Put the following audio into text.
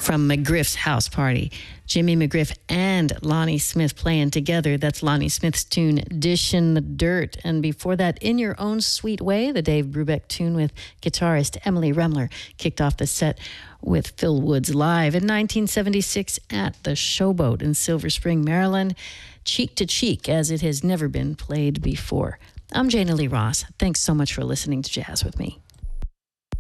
from McGriff's House Party. Jimmy McGriff and Lonnie Smith playing together. That's Lonnie Smith's tune, Dish in the Dirt. And before that, In Your Own Sweet Way, the Dave Brubeck tune with guitarist Emily Remler, kicked off the set with Phil Woods live in 1976 at the Showboat in Silver Spring, Maryland. Cheek to cheek, as it has never been played before. I'm Jana Lee Ross. Thanks so much for listening to Jazz with Me.